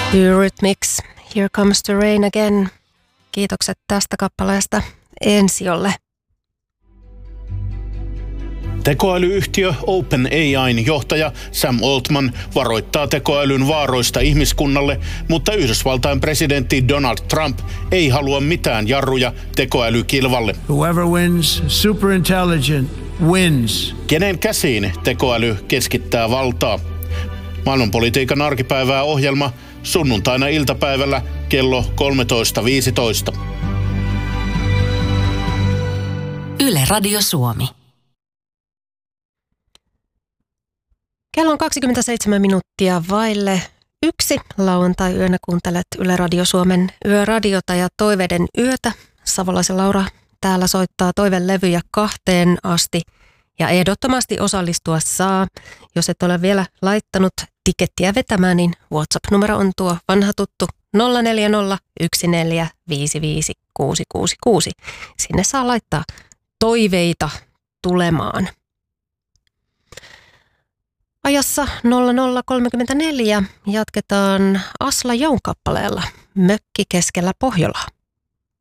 Eurythmics, Here Comes the Rain Again. Kiitokset tästä kappaleesta Ensiolle. Tekoälyyhtiö OpenAI:n johtaja Sam Altman varoittaa tekoälyn vaaroista ihmiskunnalle, mutta Yhdysvaltain presidentti Donald Trump ei halua mitään jarruja tekoälykilvalle. Whoever wins, superintelligent wins. Kenen käsiin tekoäly keskittää valtaa? Maailmanpolitiikan arkipäivää ohjelma sunnuntaina iltapäivällä kello 13.15. Yle Radio Suomi. Kello on 27 minuuttia vaille 1. Lauantai-yönä kuuntelet Yle Radio Suomen yöradiota ja toiveiden yötä. Savolaisen Laura täällä soittaa toivelevyjä 2 asti ja ehdottomasti osallistua saa. Jos et ole vielä laittanut tikettiä vetämään, niin WhatsApp-numero on tuo vanha tuttu 040 1455 666. Sinne saa laittaa toiveita tulemaan. Ajassa 00.34 jatketaan Asla Joun kappaleella Mökki keskellä Pohjolaa.